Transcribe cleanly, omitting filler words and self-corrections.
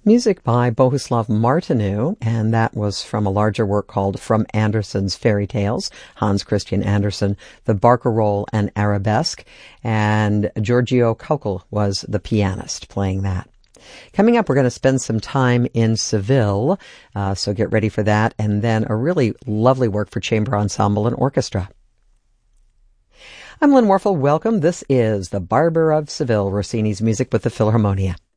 Music by Bohuslav Martinu, and that was from a larger work called From Andersen's Fairy Tales, Hans Christian Andersen, the Barcarolle and Arabesque, and Giorgio Kaukel was the pianist playing that. Coming up, we're going to spend some time in Seville, so get ready for that, and then a really lovely work for chamber ensemble and orchestra. I'm Lynn Warfel. Welcome. This is The Barber of Seville, Rossini's music with the Philharmonia.